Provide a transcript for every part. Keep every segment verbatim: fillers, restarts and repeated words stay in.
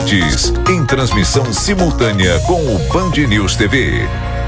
Esportes, em transmissão simultânea com o Band News T V.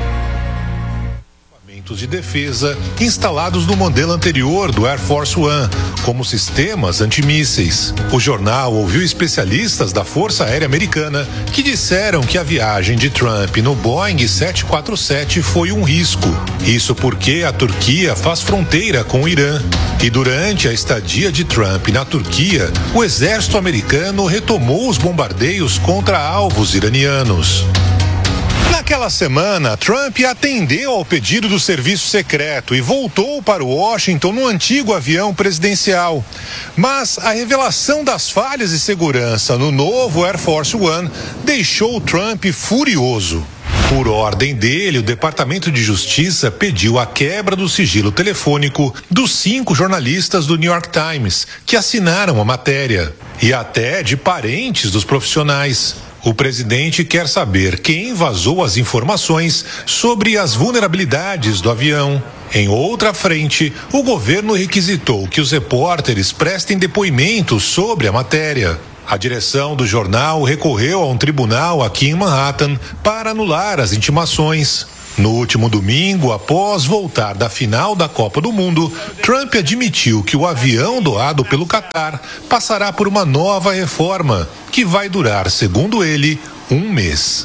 De defesa instalados no modelo anterior do Air Force One, como sistemas antimísseis. O jornal ouviu especialistas da Força Aérea Americana que disseram que a viagem de Trump no Boeing sete quatro sete foi um risco. Isso porque a Turquia faz fronteira com o Irã. E durante a estadia de Trump na Turquia, o exército americano retomou os bombardeios contra alvos iranianos. Naquela semana, Trump atendeu ao pedido do serviço secreto e voltou para Washington no antigo avião presidencial. Mas a revelação das falhas de segurança no novo Air Force One deixou Trump furioso. Por ordem dele, o Departamento de Justiça pediu a quebra do sigilo telefônico dos cinco jornalistas do New York Times que assinaram a matéria, e até de parentes dos profissionais. O presidente quer saber quem vazou as informações sobre as vulnerabilidades do avião. Em outra frente, o governo requisitou que os repórteres prestem depoimentos sobre a matéria. A direção do jornal recorreu a um tribunal aqui em Manhattan para anular as intimações. No último domingo, após voltar da final da Copa do Mundo, Trump admitiu que o avião doado pelo Catar passará por uma nova reforma, que vai durar, segundo ele, um mês.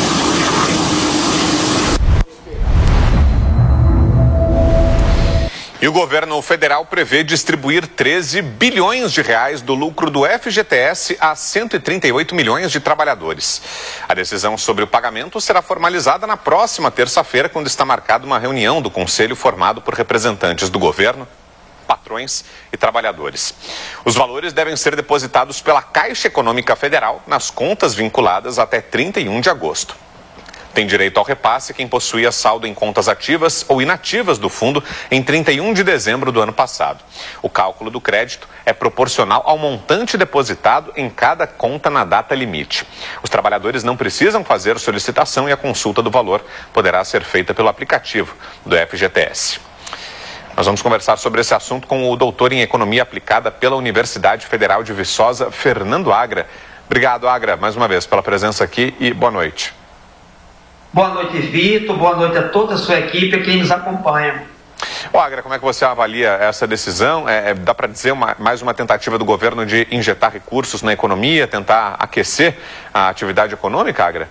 E o governo federal prevê distribuir treze bilhões de reais do lucro do F G T S a cento e trinta e oito milhões de trabalhadores. A decisão sobre o pagamento será formalizada na próxima terça-feira, quando está marcada uma reunião do Conselho formado por representantes do governo, patrões e trabalhadores. Os valores devem ser depositados pela Caixa Econômica Federal nas contas vinculadas até trinta e um de agosto. Tem direito ao repasse quem possuía saldo em contas ativas ou inativas do fundo em trinta e um de dezembro do ano passado. O cálculo do crédito é proporcional ao montante depositado em cada conta na data limite. Os trabalhadores não precisam fazer solicitação e a consulta do valor poderá ser feita pelo aplicativo do F G T S. Nós vamos conversar sobre esse assunto com o doutor em Economia Aplicada pela Universidade Federal de Viçosa, Fernando Agra. Obrigado, Agra, mais uma vez pela presença aqui e boa noite. Boa noite, Vitor. Boa noite a toda a sua equipe e quem nos acompanha. Ô, Agra, como é que você avalia essa decisão? É, dá para dizer uma, mais uma tentativa do governo de injetar recursos na economia, tentar aquecer a atividade econômica, Agra?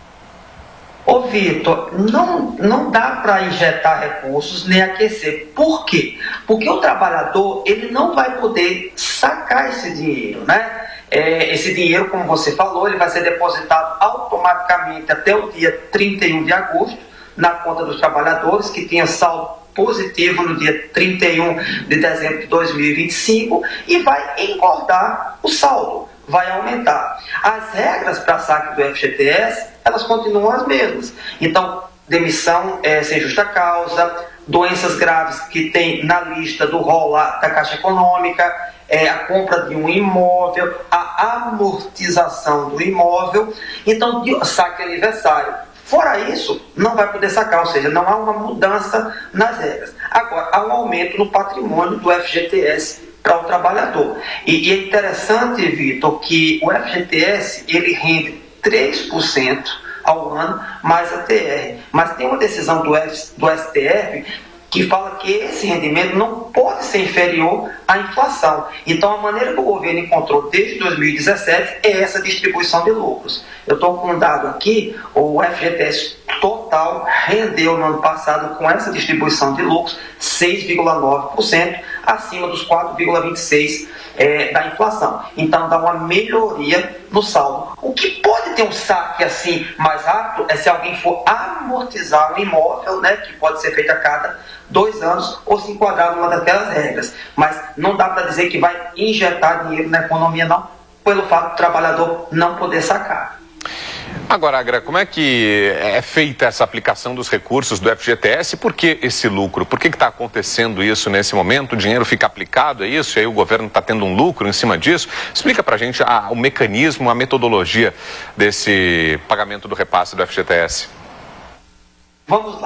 Ô, Vitor, não, não dá para injetar recursos nem aquecer. Por quê? Porque o trabalhador ele não vai poder sacar esse dinheiro, né? É, esse dinheiro, como você falou, ele vai ser depositado automaticamente até o dia trinta e um de agosto na conta dos trabalhadores, que tinha saldo positivo no dia trinta e um de dezembro de dois mil e vinte e cinco, e vai engordar o saldo, vai aumentar. As regras para saque do F G T S, elas continuam as mesmas. Então, demissão é, sem justa causa, doenças graves que tem na lista do rol lá da Caixa Econômica, é, a compra de um imóvel, a amortização do imóvel, então de, saque aniversário. Fora isso, não vai poder sacar, ou seja, não há uma mudança nas regras. Agora, há um aumento no patrimônio do F G T S para o trabalhador. E, e é interessante, Vitor, que o F G T S ele rende três por cento ao ano mais a T R. Mas tem uma decisão do, F, do S T F que fala que esse rendimento não pode ser inferior à inflação. Então, a maneira que o governo encontrou desde dois mil e dezessete é essa distribuição de lucros. Eu estou com um dado aqui, o F G T S total rendeu no ano passado, com essa distribuição de lucros, seis vírgula nove por cento, acima dos quatro vírgula vinte e seis por cento é, da inflação. Então, dá uma melhoria no saldo. O que pode ter um saque assim mais rápido é se alguém for amortizar um imóvel, né, que pode ser feito a cada dois anos, ou se enquadrar numa daquelas regras. Mas não dá para dizer que vai injetar dinheiro na economia, não, pelo fato do trabalhador não poder sacar. Agora, Agra, como é que é feita essa aplicação dos recursos do F G T S? Por que esse lucro? Por que está acontecendo isso nesse momento? O dinheiro fica aplicado, é isso? E aí o governo está tendo um lucro em cima disso? Explica para a gente a, o mecanismo, a metodologia desse pagamento do repasse do F G T S. Vamos lá.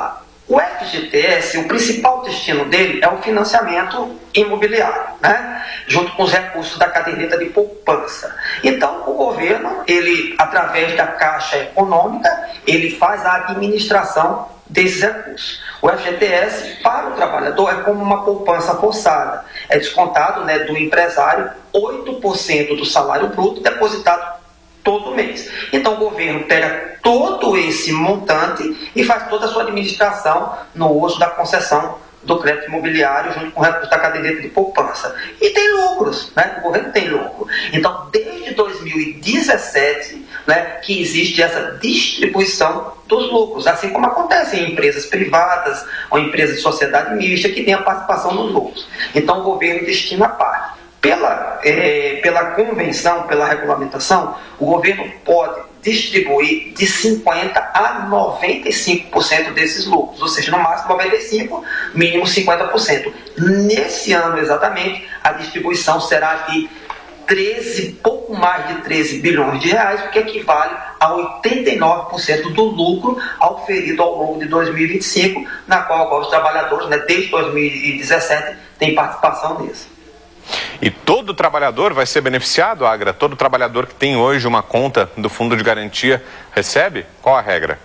O F G T S, o principal destino dele é o financiamento imobiliário, né? Junto com os recursos da caderneta de poupança. Então, o governo, ele, através da Caixa Econômica, ele faz a administração desses recursos. O F G T S, para o trabalhador, é como uma poupança forçada. É descontado, né, do empresário oito por cento do salário bruto depositado todo mês. Então o governo pega todo esse montante e faz toda a sua administração no uso da concessão do crédito imobiliário junto com o recurso da caderneta de poupança. E tem lucros, né? O governo tem lucro. Então, desde dois mil e dezessete, né, que existe essa distribuição dos lucros, assim como acontece em empresas privadas ou empresas de sociedade mista que tem a participação nos lucros. Então o governo destina a parte. Pela, é, pela convenção, pela regulamentação, o governo pode distribuir de cinquenta por cento a noventa e cinco por cento desses lucros, ou seja, no máximo noventa e cinco por cento, mínimo cinquenta por cento. Nesse ano, exatamente, a distribuição será de treze, pouco mais de treze bilhões de reais, o que equivale a oitenta e nove por cento do lucro auferido ao longo de dois mil e vinte e cinco, na qual, qual os trabalhadores, né, desde dois mil e dezessete, têm participação nisso. E todo trabalhador vai ser beneficiado, Agra? Todo trabalhador que tem hoje uma conta do Fundo de Garantia recebe? Qual a regra?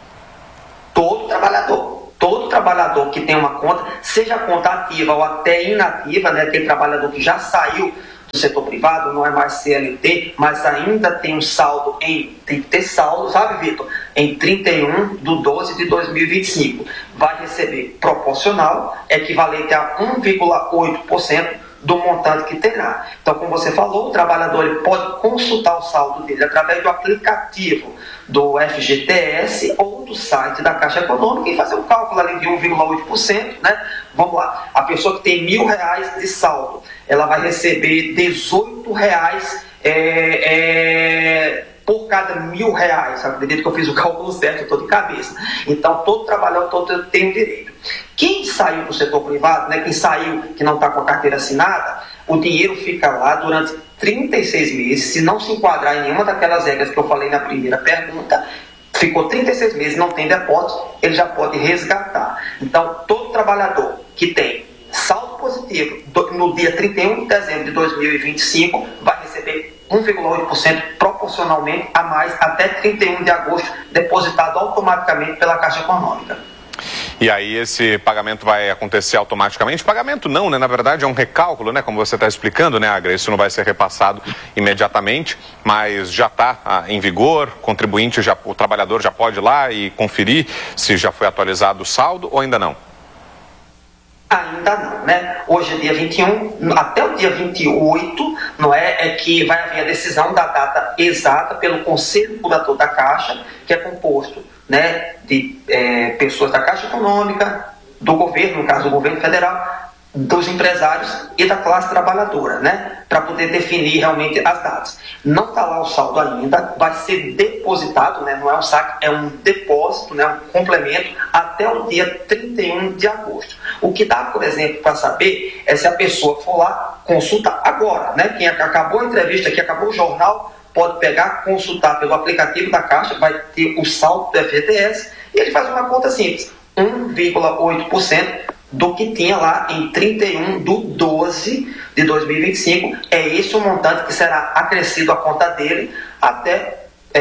Todo trabalhador. Todo trabalhador que tem uma conta, seja conta ativa ou até inativa, né, aquele trabalhador que já saiu do setor privado, não é mais C L T, mas ainda tem um saldo em, tem que ter saldo, sabe, Vitor? Em trinta e um de doze de dois mil e vinte e cinco. Vai receber proporcional, equivalente a um vírgula oito por cento do montante que terá. Então, como você falou, o trabalhador ele pode consultar o saldo dele através do aplicativo do F G T S ou do site da Caixa Econômica e fazer um cálculo ali de um vírgula oito por cento, né? Vamos lá, a pessoa que tem mil reais de saldo, ela vai receber dezoito reais é, é, por cada mil reais. Acredito que eu fiz o cálculo certo, eu estou de cabeça. Então, todo trabalhador todo tem o direito. Quem saiu do setor privado, né, quem saiu, que não está com a carteira assinada, o dinheiro fica lá durante trinta e seis meses, se não se enquadrar em nenhuma daquelas regras que eu falei na primeira pergunta, ficou trinta e seis meses, não tem depósito, ele já pode resgatar. Então, todo trabalhador que tem saldo positivo no dia trinta e um de dezembro de dois mil e vinte e cinco vai receber um vírgula oito por cento proporcionalmente a mais até trinta e um de agosto, depositado automaticamente pela Caixa Econômica. E aí esse pagamento vai acontecer automaticamente? Pagamento não, né? Na verdade é um recálculo, né? Como você está explicando, né, Agra? Isso não vai ser repassado imediatamente, mas já está ah, em vigor, o contribuinte, já, o trabalhador já pode ir lá e conferir se já foi atualizado o saldo ou ainda não? Ainda não, né? Hoje é dia vinte e um, até o dia vinte e oito, não é, é que vai haver a decisão da data exata pelo Conselho Curador da Caixa, que é composto, né, de é, pessoas da Caixa Econômica, do governo, no caso do governo federal, dos empresários e da classe trabalhadora, né, para poder definir realmente as datas. Não está lá o saldo ainda, vai ser depositado, né, não é um saque, é um depósito, né, um complemento, até o dia trinta e um de agosto. O que dá, por exemplo, para saber é se a pessoa for lá consultar agora, né, quem acabou a entrevista aqui, acabou o jornal, pode pegar, consultar pelo aplicativo da Caixa, vai ter o saldo do F G T S e ele faz uma conta simples, um vírgula oito por cento do que tinha lá em trinta e um de doze de dois mil e vinte e cinco. É esse o montante que será acrescido à conta dele até,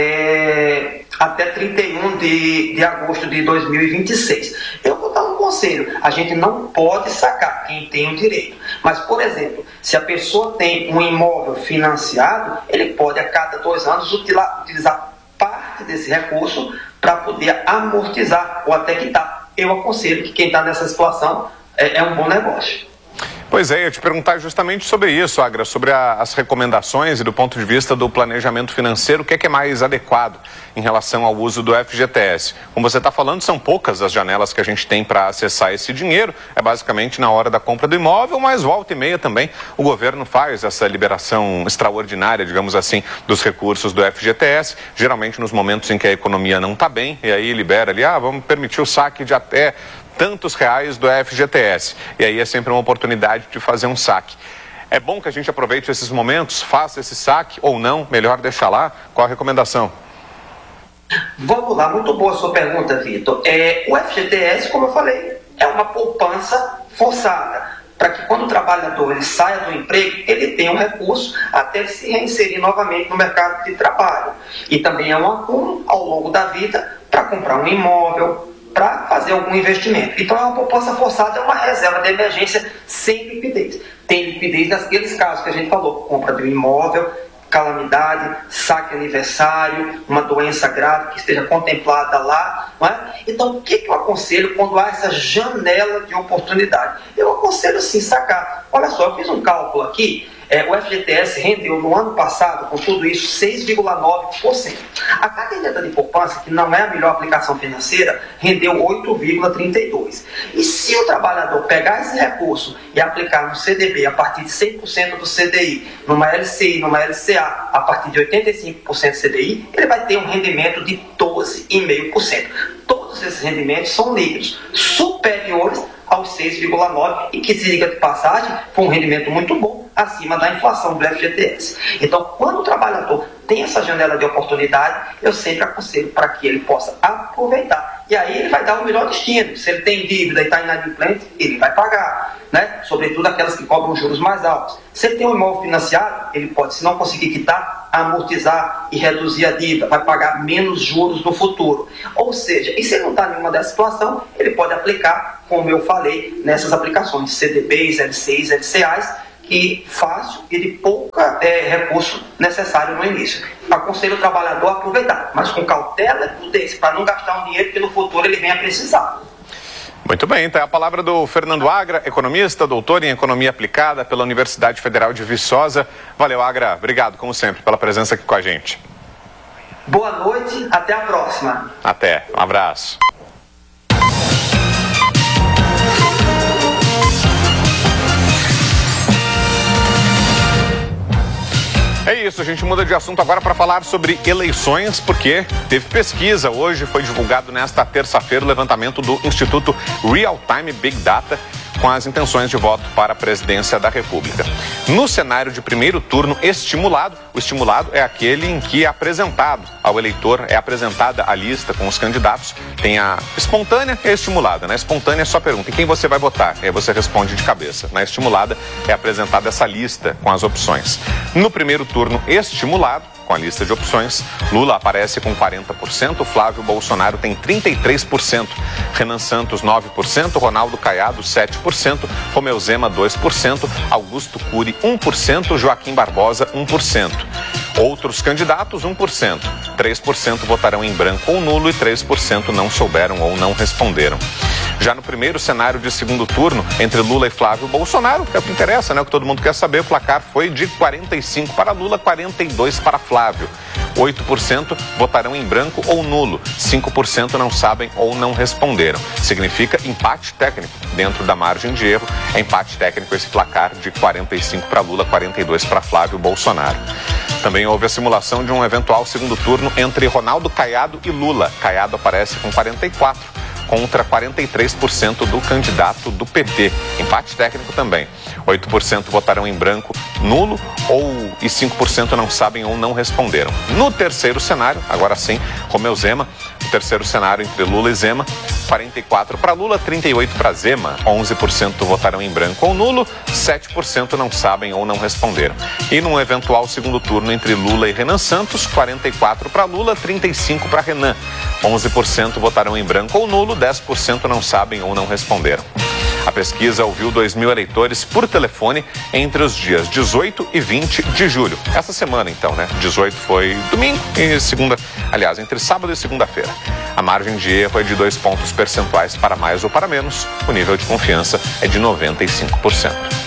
é, até trinta e um de agosto de dois mil e vinte e seis. Eu vou dar um conselho, a gente não pode sacar quem tem o direito. Mas, por exemplo, se a pessoa tem um imóvel financiado, ele pode a cada dois anos utilizar parte desse recurso para poder amortizar ou até quitar. Eu aconselho que quem está nessa situação é, é um bom negócio. Pois é, eu ia te perguntar justamente sobre isso, Agra, sobre a, as recomendações e do ponto de vista do planejamento financeiro, o que é, que é mais adequado em relação ao uso do F G T S? Como você está falando, são poucas as janelas que a gente tem para acessar esse dinheiro, é basicamente na hora da compra do imóvel, mas volta e meia também o governo faz essa liberação extraordinária, digamos assim, dos recursos do F G T S, geralmente nos momentos em que a economia não está bem, e aí libera ali, ah, vamos permitir o saque de até tantos reais do F G T S. E aí é sempre uma oportunidade de fazer um saque. É bom que a gente aproveite esses momentos, faça esse saque ou não, melhor deixar lá. Qual a recomendação? Vamos lá, muito boa a sua pergunta, Vitor. É, o F G T S, como eu falei, é uma poupança forçada, para que quando o trabalhador ele saia do emprego, ele tenha um recurso até se reinserir novamente no mercado de trabalho. E também é um acúmulo ao longo da vida para comprar um imóvel, para fazer algum investimento. Então é uma poupança forçada, é uma reserva de emergência sem liquidez. Tem liquidez naqueles casos que a gente falou, compra de um imóvel, calamidade, saque aniversário, uma doença grave que esteja contemplada lá, não é? Então, o que, que eu aconselho quando há essa janela de oportunidade? Eu aconselho sim sacar. Olha só, eu fiz um cálculo aqui, é, o F G T S rendeu no ano passado, com tudo isso, seis vírgula nove por cento. A caderneta de poupança, que não é a melhor aplicação financeira, rendeu oito vírgula trinta e dois por cento. E se o trabalhador pegar esse recurso e aplicar no C D B a partir de cem por cento do C D I, numa L C I, numa L C A, a partir de oitenta e cinco por cento do C D I, ele vai ter um rendimento de doze vírgula cinco por cento. Todos esses rendimentos são líquidos, superiores aos seis vírgula nove por cento, e que, se diga de passagem, foi um rendimento muito bom, acima da inflação do F G T S. Então, quando o trabalhador tem essa janela de oportunidade, eu sempre aconselho para que ele possa aproveitar. E aí ele vai dar o melhor destino. Se ele tem dívida e está inadimplente, ele vai pagar, né? Sobretudo aquelas que cobram juros mais altos. Se ele tem um imóvel financiado, ele pode, se não conseguir quitar, amortizar e reduzir a dívida, vai pagar menos juros no futuro. Ou seja, e se ele não está em nenhuma dessa situação, ele pode aplicar, como eu falei, nessas aplicações de C D Bs, L C Is, L C As, e fácil e de pouca é, recurso necessário no início. Aconselho o trabalhador a aproveitar, mas com cautela e prudência, para não gastar um dinheiro que no futuro ele venha precisar. Muito bem, então é a palavra do Fernando Agra, economista, doutor em Economia Aplicada pela Universidade Federal de Viçosa. Valeu, Agra, obrigado, como sempre, pela presença aqui com a gente. Boa noite, até a próxima. Até, um abraço. É isso, a gente muda de assunto agora para falar sobre eleições, porque teve pesquisa. Hoje foi divulgado nesta terça-feira o levantamento do Instituto Real Time Big Data com as intenções de voto para a presidência da República. No cenário de primeiro turno estimulado, o estimulado é aquele em que é apresentado ao eleitor, é apresentada a lista com os candidatos, tem a espontânea e a estimulada. Na espontânea é só pergunta, em quem você vai votar? E aí você responde de cabeça. Na estimulada é apresentada essa lista com as opções. No primeiro turno estimulado, com a lista de opções, Lula aparece com quarenta por cento, Flávio Bolsonaro tem trinta e três por cento, Renan Santos nove por cento, Ronaldo Caiado sete por cento, Romeu Zema dois por cento, Augusto Cury um por cento, Joaquim Barbosa um por cento. Outros candidatos um por cento, três por cento votarão em branco ou nulo e três por cento não souberam ou não responderam. Já no primeiro cenário de segundo turno, entre Lula e Flávio Bolsonaro, que é o que interessa, né? O que todo mundo quer saber, o placar foi de quarenta e cinco para Lula, quarenta e dois para Flávio. oito por cento votarão em branco ou nulo, cinco por cento não sabem ou não responderam. Significa empate técnico. Dentro da margem de erro, é empate técnico esse placar de quarenta e cinco para Lula, quarenta e dois para Flávio Bolsonaro. Também houve a simulação de um eventual segundo turno entre Ronaldo Caiado e Lula. Caiado aparece com quarenta e quatro por cento. Contra quarenta e três por cento do candidato do P T. Empate técnico também. oito por cento votarão em branco, nulo, ou e cinco por cento não sabem ou não responderam. No terceiro cenário, agora sim, Romeu Zema, o terceiro cenário entre Lula e Zema, quarenta e quatro para Lula, trinta e oito para Zema, onze por cento votarão em branco ou nulo, sete por cento não sabem ou não responderam. E num eventual segundo turno entre Lula e Renan Santos, quarenta e quatro para Lula, trinta e cinco para Renan, onze por cento votarão em branco ou nulo, dez por cento não sabem ou não responderam. A pesquisa ouviu dois mil eleitores por telefone entre os dias dezoito e vinte de julho. Essa semana, então, né? dezoito foi domingo e segunda, aliás, entre sábado e segunda-feira. A margem de erro é de dois pontos percentuais para mais ou para menos. O nível de confiança é de noventa e cinco por cento.